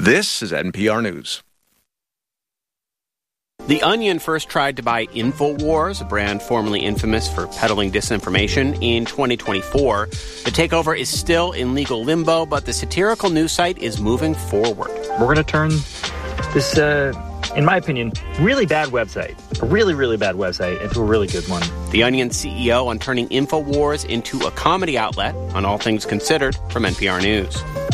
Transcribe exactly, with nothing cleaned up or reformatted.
This is N P R News. The Onion first tried to buy InfoWars, a brand formerly infamous for peddling disinformation, in twenty twenty-four. The takeover is still in legal limbo, but the satirical news site is moving forward. We're going to turn this, uh, in my opinion, really bad website, a really, really bad website, into a really good one. The Onion C E O on turning InfoWars into a comedy outlet on All Things Considered from N P R News.